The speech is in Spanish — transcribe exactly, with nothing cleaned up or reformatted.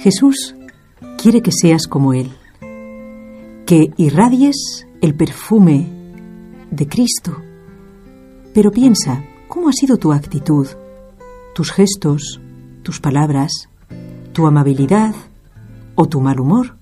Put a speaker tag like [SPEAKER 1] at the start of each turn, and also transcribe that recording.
[SPEAKER 1] Jesús quiere que seas como Él, que irradies el perfume de Cristo. Pero piensa, ¿cómo ha sido tu actitud, tus gestos, tus palabras, tu amabilidad o tu mal humor?